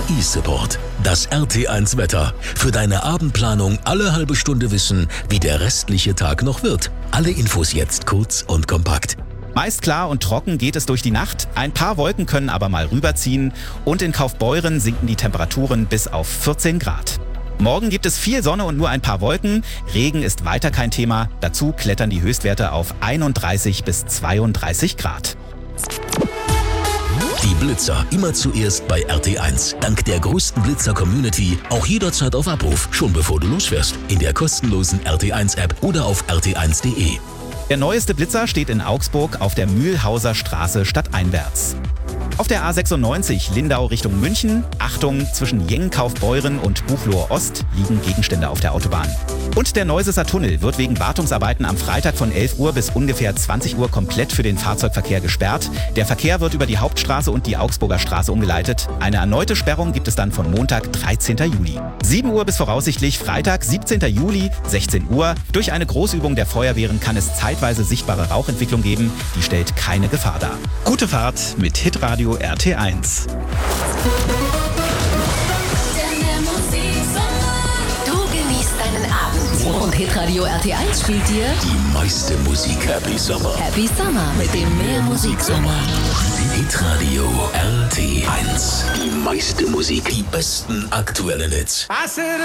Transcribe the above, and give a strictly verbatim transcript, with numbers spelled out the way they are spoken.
eSupport. Das R T eins Wetter. Für deine Abendplanung alle halbe Stunde wissen, wie der restliche Tag noch wird. Alle Infos jetzt kurz und kompakt. Meist klar und trocken geht es durch die Nacht. Ein paar Wolken können aber mal rüberziehen. Und in Kaufbeuren sinken die Temperaturen bis auf vierzehn Grad. Morgen gibt es viel Sonne und nur ein paar Wolken. Regen ist weiter kein Thema. Dazu klettern die Höchstwerte auf einunddreißig bis zweiunddreißig Grad. Die Blitzer immer zuerst bei R T eins. Dank der größten Blitzer-Community auch jederzeit auf Abruf, schon bevor du losfährst. In der kostenlosen R T eins App oder auf r t eins punkt de. Der neueste Blitzer steht in Augsburg auf der Mühlhauser Straße stadteinwärts. Auf der A sechsundneunzig Lindau Richtung München, Achtung, zwischen Jengen-Kaufbeuren und Buchloe Ost liegen Gegenstände auf der Autobahn. Und der Neusesser Tunnel wird wegen Wartungsarbeiten am Freitag von elf Uhr bis ungefähr zwanzig Uhr komplett für den Fahrzeugverkehr gesperrt. Der Verkehr wird über die Hauptstraße und die Augsburger Straße umgeleitet. Eine erneute Sperrung gibt es dann von Montag, dreizehnten Juli. sieben Uhr bis voraussichtlich Freitag, siebzehnten Juli, sechzehn Uhr. Durch eine Großübung der Feuerwehren kann es zeitweise sichtbare Rauchentwicklung geben. Die stellt keine Gefahr dar. Gute Fahrt mit Hitradio R T eins. Du genießt deinen Abend und Hitradio R T eins spielt dir Die meiste Musik. Happy Summer. Happy Summer mit dem Mehrmusiksommer. Hitradio R T eins. Die meiste Musik. Die besten aktuellen Hits.